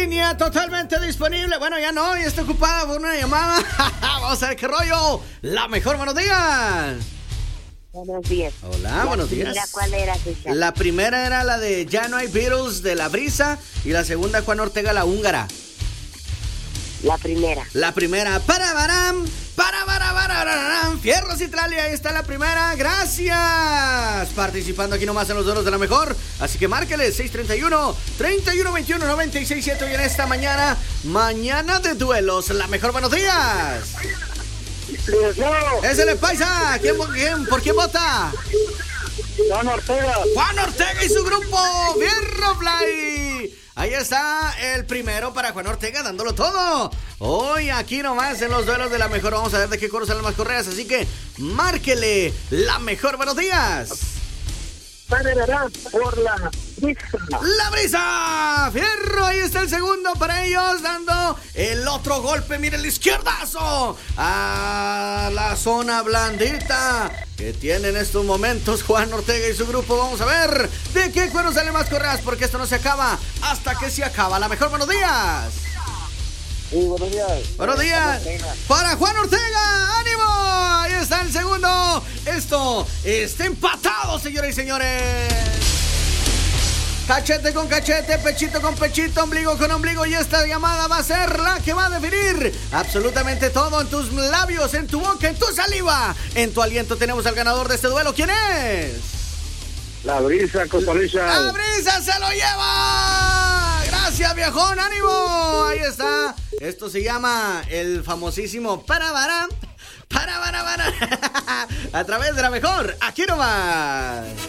Línea totalmente disponible. Bueno, ya no, ya está ocupada por una llamada. Vamos a ver qué rollo. La mejor, buenos días. Buenos días. Hola, buenos días. ¿Cuál era, César? La primera era la de Ya no hay Beatles de La Brisa. Y la segunda, Juan Ortega, La Húngara. La primera. La primera, para Fierro Citralia, ahí está la primera, gracias. Participando aquí nomás en los duelos de la mejor. Así que márquele 631-3121-967. Hoy en esta mañana de duelos, la mejor, buenos días. Es el paisa. ¿Por quién vota? Juan Ortega. Juan Ortega y su grupo, Fierro Fly. Ahí está el primero para Juan Ortega, dándolo todo. Hoy aquí nomás en los duelos de la mejor. Vamos a ver de qué coro salen más correas. Así que márquele la mejor. Buenos días. Por la brisa. La Brisa. Fierro, ahí está el segundo para ellos, dando el otro golpe. Mire el izquierdazo a la zona blandita que tiene en estos momentos Juan Ortega y su grupo. Vamos a ver de qué cuero sale más correas, porque esto no se acaba hasta que se acaba. La mejor, buenos días. Sí, buenos días. Buenos días. Para Juan Ortega, ánimo. Ahí está el segundo. Esto está empatado, señoras y señores. Cachete con cachete, pechito con pechito, ombligo con ombligo. Y esta llamada va a ser la que va a definir absolutamente todo en tus labios, en tu boca, en tu saliva, en tu aliento. Tenemos al ganador de este duelo. ¿Quién es? La Brisa, Costa Rica. ¡La Brisa se lo lleva! Gracias, viejón, ánimo. Ahí está. Esto se llama el famosísimo para. A través de la mejor, aquí nomás.